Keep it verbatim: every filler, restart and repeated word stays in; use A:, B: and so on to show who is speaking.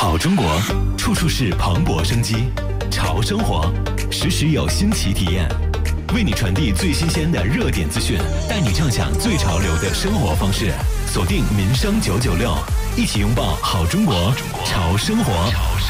A: 好中国，处处是蓬勃生机。潮生活，时时有新奇体验，为你传递最新鲜的热点资讯，带你畅享最潮流的生活方式。锁定民生九九六，一起拥抱好中国，潮生活。